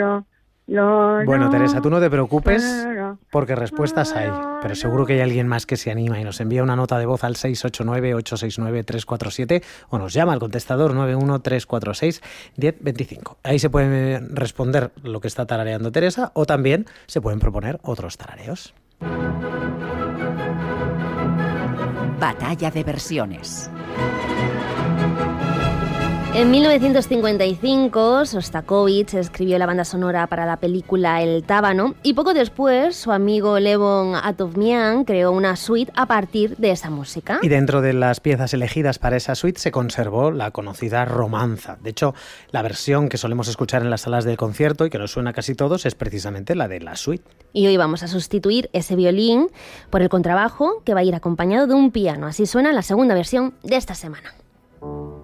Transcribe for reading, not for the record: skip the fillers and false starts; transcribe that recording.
Bueno, Teresa, tú no te preocupes porque respuestas hay, pero seguro que hay alguien más que se anima y nos envía una nota de voz al 689-869-347 o nos llama al contestador 913461025. Ahí se puede responder lo que está tarareando Teresa o también se pueden proponer otros tarareos. Batalla de versiones. En 1955, Sostakovich escribió la banda sonora para la película El Tábano y poco después su amigo Levon Atovmian creó una suite a partir de esa música. Y dentro de las piezas elegidas para esa suite se conservó la conocida romanza. De hecho, la versión que solemos escuchar en las salas de concierto y que nos suena a casi todos es precisamente la de la suite. Y hoy vamos a sustituir ese violín por el contrabajo que va a ir acompañado de un piano. Así suena la segunda versión de esta semana.